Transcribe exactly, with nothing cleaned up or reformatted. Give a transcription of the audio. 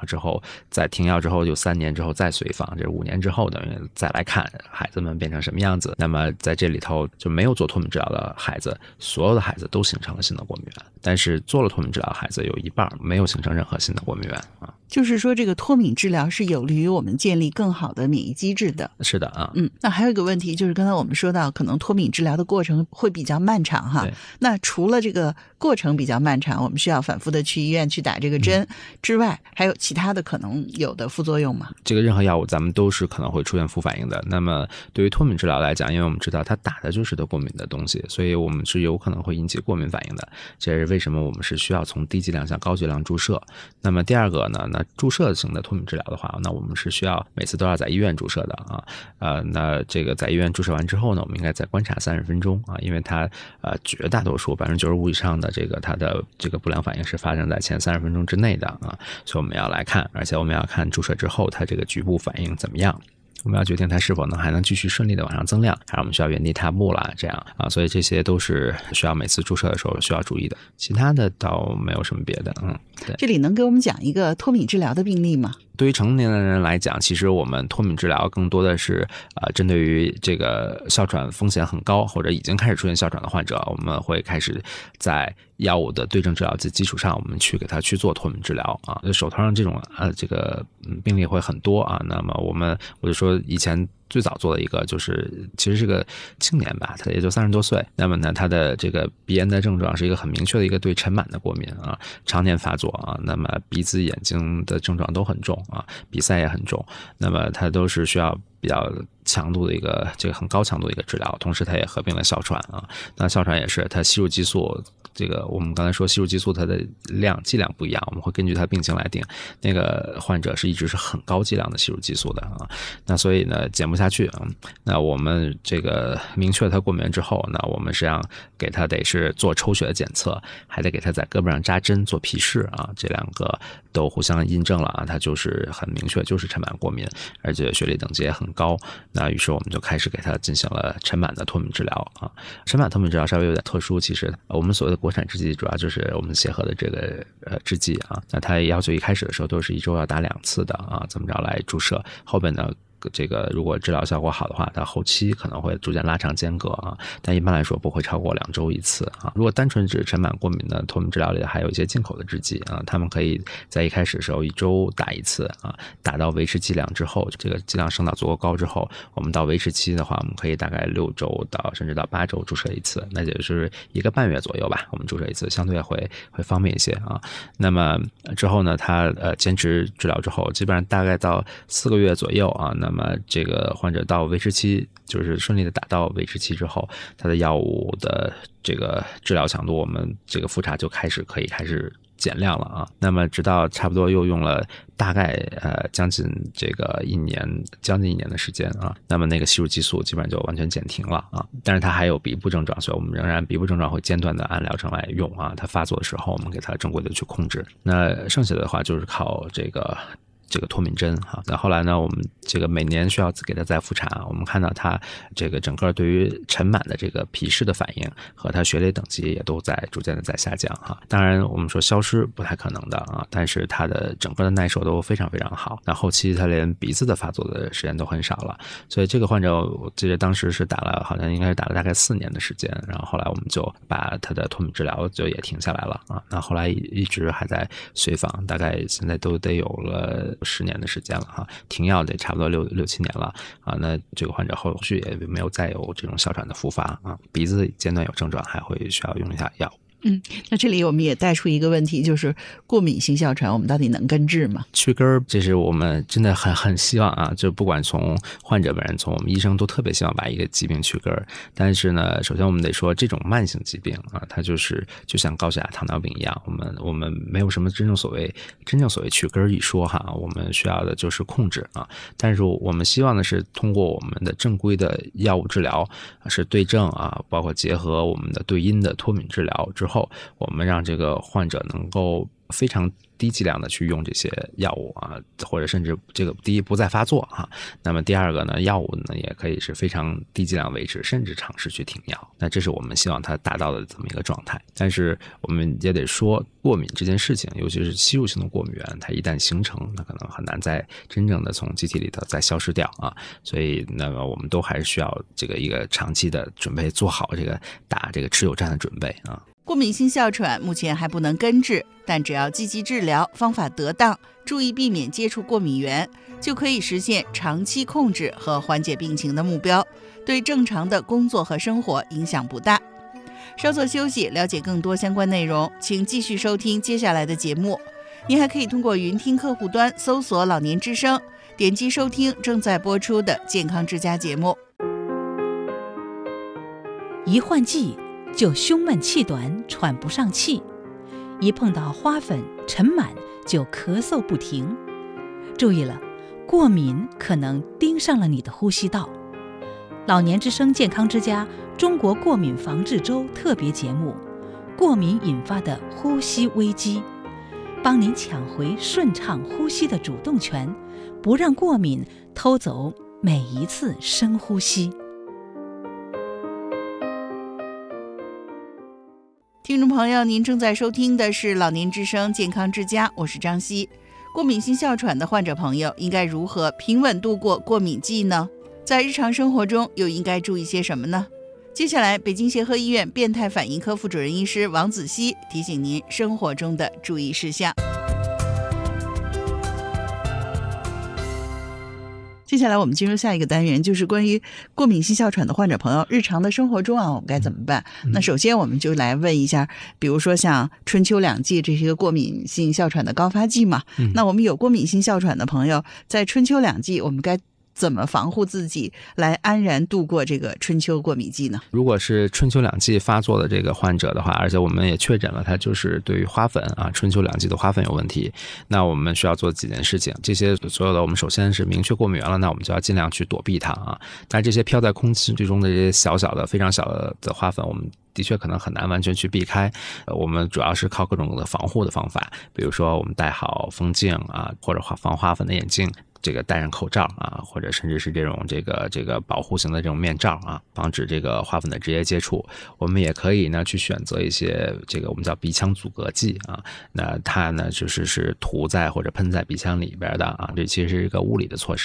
之后在停药之后就三年之后再随访，这是五年之后等于再来看孩子们变成什么样子。那么在这里头就没有做脱敏治疗的孩子，所有的孩子都形成了新的过敏源，但是做了脱敏治疗的孩子有一半没有形成任何新的过敏源啊。 就是说这个脱敏治疗是有利于我们建立更好的免疫机制的。 是的啊。 嗯，那还有一个问题就是刚才我们说到可能脱敏治疗的过程会比较漫长哈。那除了这个过程比较漫长，我们需要反复的去医院去打这个针之外，嗯，还有其他的可能有的副作用吗？ 这个任何药物咱们都是可能会出现副反应的。那么对于脱敏治疗来讲，因为我们知道它打的就是得过敏的东西，所以我们是有可能会引起过敏反应的。这是为什么我们是需要从低剂量向高剂量注射。那么第二个呢，那注射型的脱敏治疗的话，那我们是需要每次都要在医院注射的啊。呃，那这个在医院注射完之后呢，我们应该再观察三十分钟啊，因为它呃绝大多数百分之九十五以上的这个它的这个不良反应是发生在前三十分钟之内的啊，所以我们要来看，而且我们要看注射之后它这个局部反应怎么样。我们要决定它是否能还能继续顺利的往上增量，还是我们需要原地踏步啦，这样啊，所以这些都是需要每次注射的时候需要注意的，其他的倒没有什么别的。嗯，对。 这里能给我们讲一个脱敏治疗的病例吗？ 对于成年人来讲，其实我们脱敏治疗更多的是呃针对于这个哮喘风险很高或者已经开始出现哮喘的患者，我们会开始在药物的对症治疗的基础上，我们去给他去做脱敏治疗啊。手头上这种呃这个病例会很多啊。那么我们我就说以前最早做的一个就是其实是个青年吧，他也就三十多岁。那么呢，他的这个鼻炎的症状是一个很明确的一个对尘螨的过敏啊，常年发作啊。那么鼻子、眼睛的症状都很重啊，鼻塞也很重。那么他都是需要比较强度的一个这个很高强度的一个治疗，同时他也合并了哮喘啊。那哮喘也是他吸入激素，这个我们刚才说吸入激素它的量剂量不一样，我们会根据他病情来定。那个患者是一直是很高剂量的吸入激素的啊，那所以呢减不下去啊。那我们这个明确他过敏之后，那我们实际上给他得是做抽血的检测，还得给他在胳膊上扎针做皮试啊，这两个都互相印证了啊，他就是很明确就是尘螨过敏，而且血里等级也很高。那于是我们就开始给他进行了尘螨的脱敏治疗啊。尘螨脱敏治疗稍微有点特殊，其实我们所谓的国产制剂主要就是我们协和的这个呃制剂啊，那它要求一开始的时候都是一周要打两次的啊，这么着来注射，后边呢这个如果治疗效果好的话，它后期可能会逐渐拉长间隔啊，但一般来说不会超过两周一次啊。如果单纯指尘螨过敏的脱敏治疗里，还有一些进口的制剂啊，他们可以在一开始的时候一周打一次啊，打到维持剂量之后，这个剂量升到足够高之后，我们到维持期的话，我们可以大概六周到甚至到八周注射一次，那也就是一个半月左右吧，我们注射一次，相对会会方便一些啊。那么之后呢，他呃坚持治疗之后，基本上大概到四个月左右啊，那么这个患者到维持期，就是顺利的达到维持期之后，他的药物的这个治疗强度，我们这个复查就开始可以开始减量了啊。那么直到差不多又用了大概呃将近这个一年，将近一年的时间啊，那么那个吸入激素基本上就完全减停了啊。但是他还有鼻部症状，所以我们仍然鼻部症状会间断的按疗程来用啊。他发作的时候，我们给他正规的去控制。那剩下的话就是靠这个。这个脱敏针哈，那后来呢，我们这个每年需要给他再复查，我们看到他这个整个对于尘螨的这个皮试的反应和他血类等级也都在逐渐的在下降哈。当然我们说消失不太可能的啊，但是他的整个的耐受都非常非常好。那后期他连鼻子的发作的时间都很少了，所以这个患者我记得当时是打了，好像应该是打了大概四年的时间，然后后来我们就把他的脱敏治疗就也停下来了啊。那后来一直还在随访，大概现在都得有了十年的时间了哈，停药得差不多六六七年了啊。那这个患者后续也没有再有这种哮喘的复发啊，鼻子间断有症状还会需要用一下药。 嗯，那这里我们也带出一个问题，就是过敏性哮喘我们到底能根治吗？ 去根儿，这是我们真的很很希望啊，就不管从患者本人，从我们医生都特别希望把一个疾病去根儿。但是呢，首先我们得说，这种慢性疾病啊，它就是就像高血压、糖尿病一样，我们我们没有什么真正所谓真正所谓去根儿一说哈，我们需要的就是控制啊。但是我们希望的是通过我们的正规的药物治疗，是对症啊，包括结合我们的对因的脱敏治疗之后，我们让这个患者能够非常低剂量的去用这些药物啊，或者甚至这个第一不再发作哈。那么第二个呢，药物呢也可以是非常低剂量维持，甚至尝试去停药。那这是我们希望它达到的这么一个状态。但是我们也得说，过敏这件事情，尤其是吸入性的过敏源，它一旦形成，那可能很难再真正的从机体里头再消失掉啊。所以那么我们都还是需要这个一个长期的准备，做好这个打这个持久战的准备啊。 过敏性哮喘目前还不能根治，但只要积极治疗，方法得当，注意避免接触过敏源，就可以实现长期控制和缓解病情的目标，对正常的工作和生活影响不大。稍作休息，了解更多相关内容，请继续收听接下来的节目。您还可以通过云听客户端搜索老年之声，点击收听正在播出的健康之家节目。 一换季就胸闷气短喘不上气，一碰到花粉尘螨就咳嗽不停。注意了，过敏可能盯上了你的呼吸道。老年之声健康之家中国过敏防治周特别节目，过敏引发的呼吸危机，帮您抢回顺畅呼吸的主动权，不让过敏偷走每一次深呼吸。 听众朋友，您正在收听的是老年之声健康之家，我是张希。过敏性哮喘的患者朋友应该如何平稳度过过敏季呢？在日常生活中又应该注意些什么呢？接下来，北京协和医院变态反应科副主任医师王子熙提醒您生活中的注意事项。接下来我们进入下一个单元，就是关于过敏性哮喘的患者朋友日常的生活中啊，我们该怎么办？嗯、那首先我们就来问一下，比如说像春秋两季这些个过敏性哮喘的高发季嘛，嗯、那我们有过敏性哮喘的朋友，在春秋两季我们该怎么防护自己来安然度过这个春秋过敏季呢？ 如果是春秋两季发作的这个患者的话，而且我们也确诊了他就是对于花粉啊，春秋两季的花粉有问题，那我们需要做几件事情。这些所有的我们首先是明确过敏源了，那我们就要尽量去躲避它啊。但这些飘在空气中的这些小小的非常小的花粉，我们的确可能很难完全去避开，呃，我们主要是靠各种的防护的方法，比如说我们戴好风镜啊，或者防花粉的眼镜，这个戴上口罩啊，或者甚至是这种这个这个保护型的这种面罩啊，防止这个花粉的直接接触。我们也可以呢去选择一些这个我们叫鼻腔阻隔剂啊，那它呢就是是涂在或者喷在鼻腔里边的啊，这其实是一个物理的措施。